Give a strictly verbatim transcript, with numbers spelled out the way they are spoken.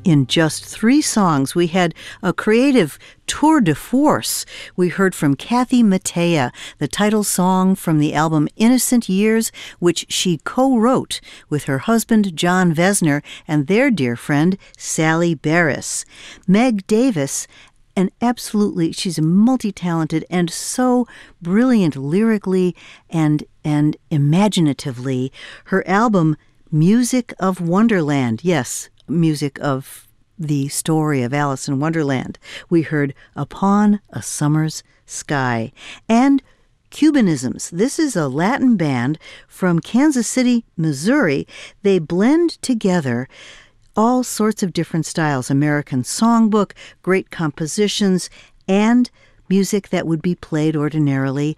in just three songs. We had a creative tour de force. We heard from Kathy Mattea, the title song from the album Innocent Years, which she co-wrote with her husband John Vesner and their dear friend Sally Barris. Meg Davis, and absolutely, she's multi-talented and so brilliant lyrically and, and imaginatively. Her album, Music of Wonderland, yes, music of the story of Alice in Wonderland. We heard Upon a Summer's Sky. And Cubanisms. This is a Latin band from Kansas City, Missouri. They blend together all sorts of different styles, American songbook, great compositions, and music that would be played ordinarily